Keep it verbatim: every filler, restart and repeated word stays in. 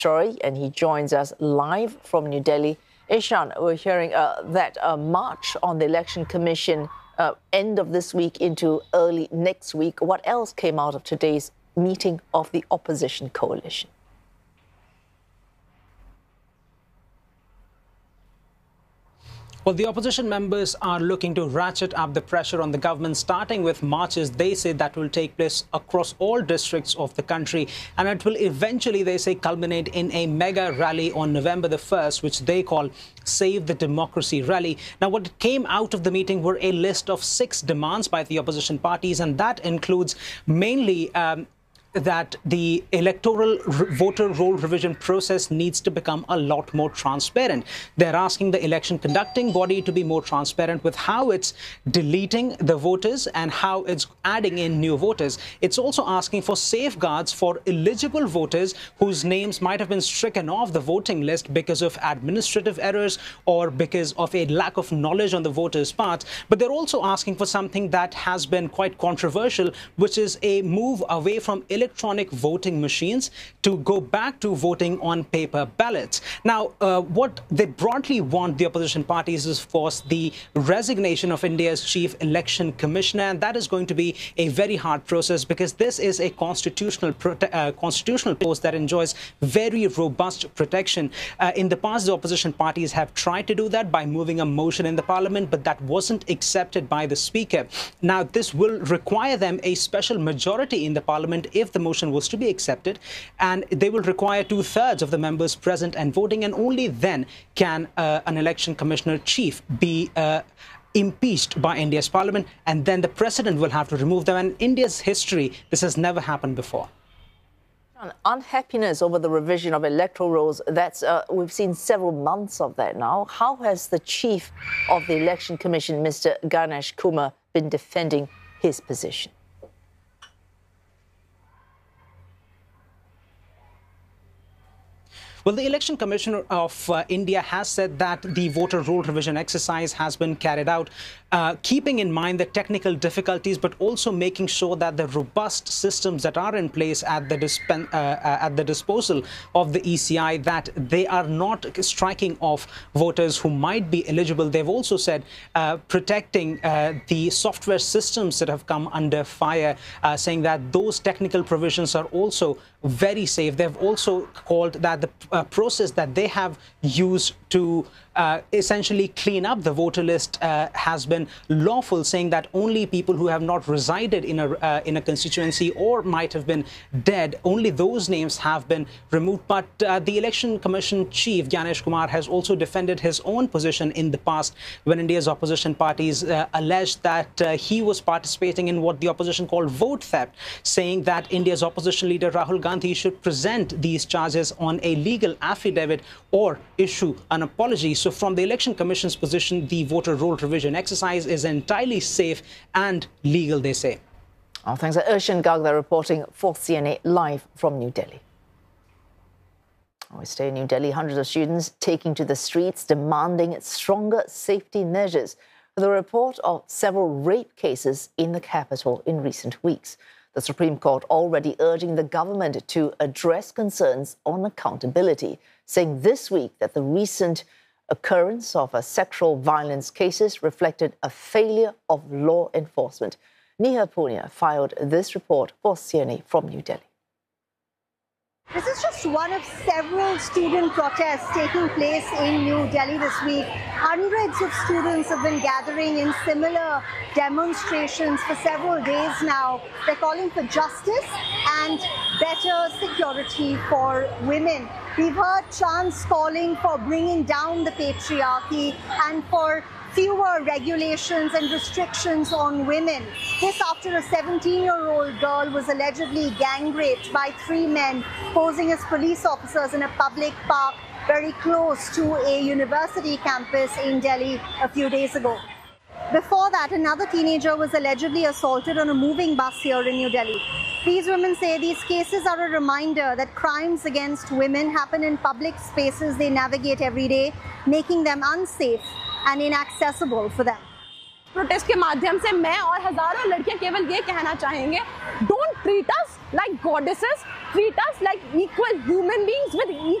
Story, and he joins us live from New Delhi. Ishan, we're hearing uh, that uh, march on the Election Commission uh, end of this week into early next week. What else came out of today's meeting of the opposition coalition? Well, the opposition members are looking to ratchet up the pressure on the government, starting with marches. They say that will take place across all districts of the country, and it will eventually, they say, culminate in a mega rally on November the first, which they call Save the Democracy Rally. Now, what came out of the meeting were a list of six demands by the opposition parties, and that includes mainly um, that the electoral voter roll revision process needs to become a lot more transparent. They're asking the election conducting body to be more transparent with how it's deleting the voters and how it's adding in new voters. It's also asking for safeguards for eligible voters whose names might have been stricken off the voting list because of administrative errors or because of a lack of knowledge on the voters' part. But they're also asking for something that has been quite controversial, which is a move away from electronic voting machines to go back to voting on paper ballots. Now, uh, what they broadly want, the opposition parties, is, of course, the resignation of India's chief election commissioner, and that is going to be a very hard process because this is a constitutional uh, constitutional post that enjoys very robust protection. Uh, in the past, the opposition parties have tried to do that by moving a motion in the parliament, but that wasn't accepted by the speaker. Now, this will require them a special majority in the parliament if the motion was to be accepted, and they will require two-thirds of the members present and voting, and only then can uh, an election commissioner chief be uh, impeached by India's parliament, and then the president will have to remove them. And in India's history, this has never happened before. Unhappiness over the revision of electoral rolls, that's uh, we've seen several months of that now. How has the chief of the Election Commission, Mister Ganesh Kumar, been defending his position? Well, the Election Commissioner of uh, India has said that the voter roll revision exercise has been carried out, uh, keeping in mind the technical difficulties, but also making sure that the robust systems that are in place at the, dispen uh, uh, at the disposal of the E C I, that they are not striking off voters who might be eligible. They've also said uh, protecting uh, the software systems that have come under fire, uh, saying that those technical provisions are also very safe. They've also called that the uh, process that they have used to uh, essentially clean up the voter list uh, has been lawful, saying that only people who have not resided in a uh, in a constituency or might have been dead, only those names have been removed. But uh, the Election Commission chief, Ganesh Kumar, has also defended his own position in the past when India's opposition parties uh, alleged that uh, he was participating in what the opposition called vote theft, saying that India's opposition leader Rahul Gandhi should present these charges on a legal affidavit or issue an apology. So from the Election Commission's position, the voter roll revision exercise is entirely safe and legal, they say. Oh, thanks. Urshan Gagda reporting for C N A live from New Delhi. We stay in New Delhi. Hundreds of students taking to the streets demanding stronger safety measures for the report of several rape cases in the capital in recent weeks. The Supreme Court already urging the government to address concerns on accountability, saying this week that the recent occurrence of a sexual violence cases reflected a failure of law enforcement. Neha Punia filed this report for C N A from New Delhi. This is just one of several student protests taking place in New Delhi this week. Hundreds of students have been gathering in similar demonstrations for several days now. They're calling for justice and better security for women. We've heard chants calling for bringing down the patriarchy and for fewer regulations and restrictions on women. This after a seventeen-year-old girl was allegedly gang raped by three men posing as police officers in a public park very close to a university campus in Delhi a few days ago. Before that, another teenager was allegedly assaulted on a moving bus here in New Delhi. These women say these cases are a reminder that crimes against women happen in public spaces they navigate every day, making them unsafe and inaccessible for them. Protest के माध्यम से मैं और हजारों लड़कियां केवल ये कहना चाहेंगे, don't treat us like goddesses, treat us like equal human beings with equal